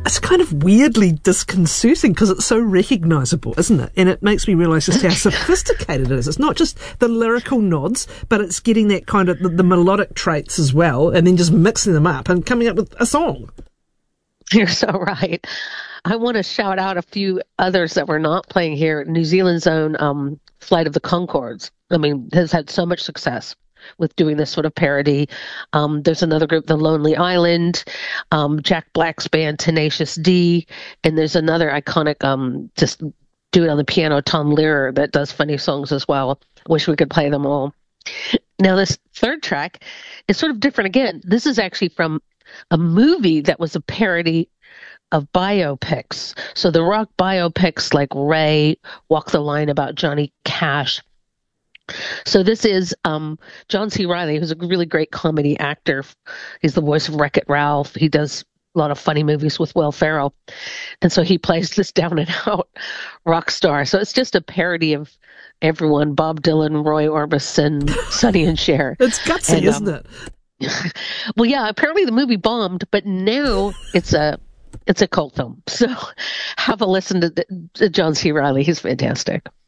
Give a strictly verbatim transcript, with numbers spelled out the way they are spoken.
it's kind of weirdly disconcerting because it's so recognisable, isn't it? And it makes me realise just how sophisticated it is. It's not just the lyrical nods, but it's getting that kind of the, the melodic traits as well, and then just mixing them up and coming up with a song. You're so right. I want to shout out a few others that we're not playing here. New Zealand's own um, Flight of the Conchords, I mean, has had so much success with doing this sort of parody. Um, there's another group, The Lonely Island, um, Jack Black's band, Tenacious D, and there's another iconic, um, just do it on the piano, Tom Lehrer, that does funny songs as well. Wish we could play them all. Now, this third track is sort of different again. This is actually from a movie that was a parody of biopics. So the rock biopics like Ray, Walk the Line about Johnny Cash. So this is um, John C. Reilly, who's a really great comedy actor. He's the voice of Wreck-It Ralph. He does a lot of funny movies with Will Ferrell. And so he plays this down and out rock star. So it's just a parody of everyone, Bob Dylan, Roy Orbison, Sonny and Cher. It's gutsy, and, isn't um, it? Well, yeah, apparently the movie bombed, but now it's a it's a cult film. So have a listen to, the, to John C. Reilly. He's fantastic.